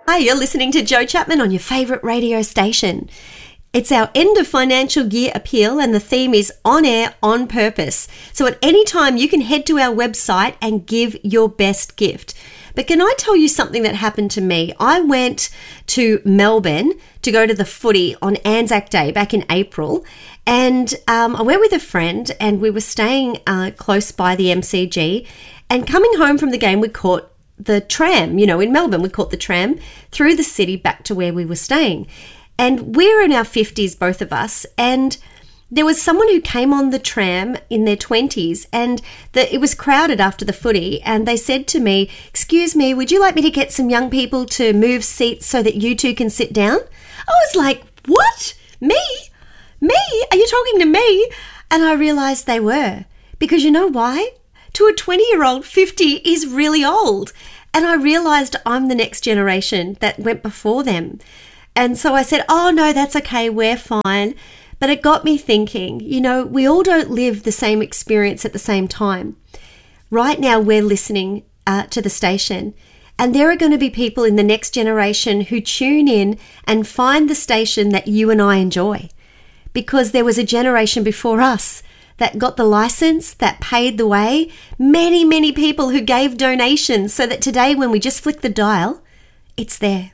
Hi, you're listening to Joe Chapman on your favourite radio station. It's our end of financial year appeal and the theme is On Air, On Purpose. So at any time you can head to our website and give your best gift. But can I tell you something that happened to me? I went to Melbourne to go to the footy on Anzac Day back in April, and I went with a friend and we were staying close by the MCG, and coming home from the game we caught the tram. In Melbourne we caught the tram through the city back to where we were staying. And we're in our 50s, both of us, and there was someone who came on the tram in their 20s, and it was crowded after the footy, and they said to me, "Excuse me, would you like me to get some young people to move seats so that you two can sit down?" I was like, "What? Me? Me? Are you talking to me?" And I realised they were. Because you know why? To a 20-year-old, 50 is really old. And I realised I'm the next generation that went before them. And so I said, "Oh, no, that's okay, we're fine." But it got me thinking, we all don't live the same experience at the same time. Right now, we're listening to the station, and there are going to be people in the next generation who tune in and find the station that you and I enjoy. Because there was a generation before us that got the license, that paid the way, many, many people who gave donations so that today when we just flick the dial, it's there.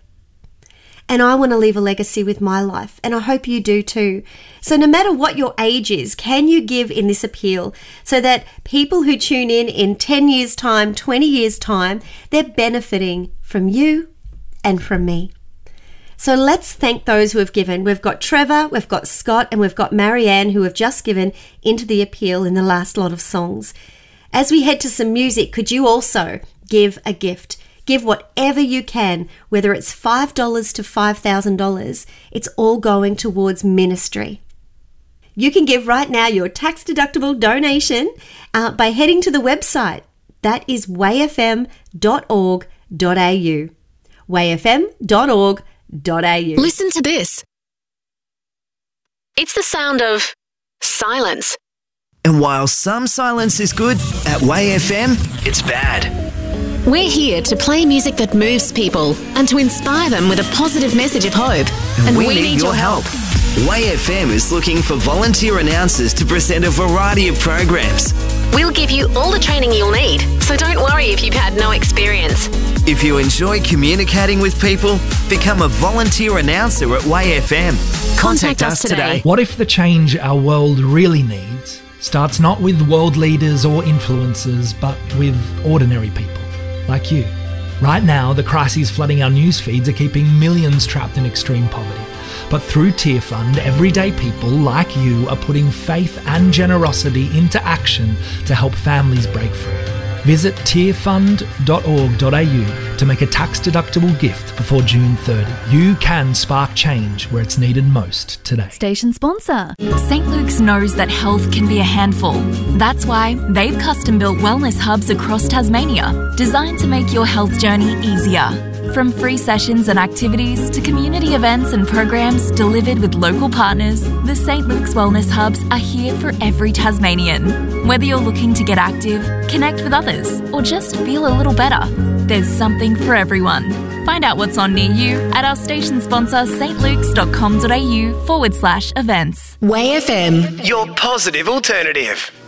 And I want to leave a legacy with my life, and I hope you do too. So no matter what your age is, can you give in this appeal so that people who tune in 10 years' time, 20 years' time, they're benefiting from you and from me. So let's thank those who have given. We've got Trevor, we've got Scott, and we've got Marianne who have just given into the appeal in the last lot of songs. As we head to some music, could you also give a gift? Give whatever you can, whether it's $5 to $5,000. It's all going towards ministry. You can give right now your tax-deductible donation by heading to the website. That is wayfm.org.au. wayfm.org.au. Listen to this. It's the sound of silence. And while some silence is good, at WayFM, it's bad. We're here to play music that moves people and to inspire them with a positive message of hope. And we need your help. WayFM is looking for volunteer announcers to present a variety of programs. We'll give you all the training you'll need, so don't worry if you've had no experience. If you enjoy communicating with people, become a volunteer announcer at WayFM. Contact us today. What if the change our world really needs starts not with world leaders or influencers, but with ordinary people like you? Right now, the crises flooding our news feeds are keeping millions trapped in extreme poverty. But through Tear Fund, everyday people like you are putting faith and generosity into action to help families break free. Visit tearfund.org.au to make a tax-deductible gift before June 30. You can spark change where it's needed most today. Station sponsor. St. Luke's knows that health can be a handful. That's why they've custom-built wellness hubs across Tasmania, designed to make your health journey easier. From free sessions and activities to community events and programs delivered with local partners, the St. Luke's Wellness Hubs are here for every Tasmanian. Whether you're looking to get active, connect with others, or just feel a little better, there's something for everyone. Find out what's on near you at our station sponsor stlukes.com.au/events. WayFM. Your positive alternative.